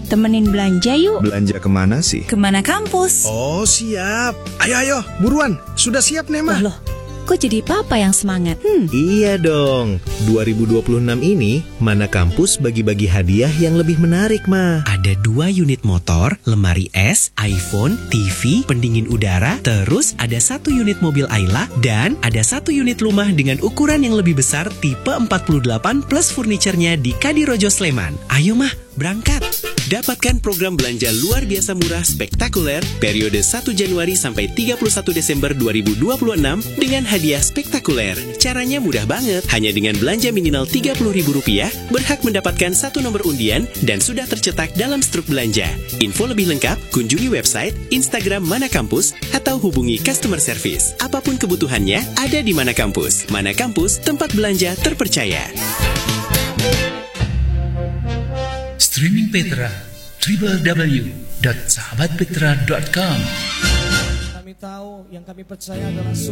temenin belanja yuk. Belanja kemana sih? Kemana kampus? Oh siap. Ayo, buruan. Sudah siap nih mah. Loh, kok jadi papa yang semangat? Iya dong, 2026 ini Mana Kampus bagi-bagi hadiah yang lebih menarik mah. Ada 2 unit motor, lemari es, iPhone, TV, pendingin udara, terus ada 1 unit mobil Ayla, dan ada 1 unit rumah dengan ukuran yang lebih besar tipe 48 plus furniturnya di Kadirojo Sleman. Ayo mah, berangkat! Dapatkan program belanja luar biasa murah spektakuler periode 1 Januari sampai 31 Desember 2026 dengan hadiah spektakuler. Caranya mudah banget. Hanya dengan belanja minimal Rp30.000 berhak mendapatkan 1 nomor undian dan sudah tercetak dalam struk belanja. Info lebih lengkap kunjungi website, Instagram Mana Kampus atau hubungi customer service. Apapun kebutuhannya ada di Mana Kampus. Mana Kampus, tempat belanja terpercaya. Streaming Petra, www.sahabatpetra.com. Kami tahu yang kami percaya adalah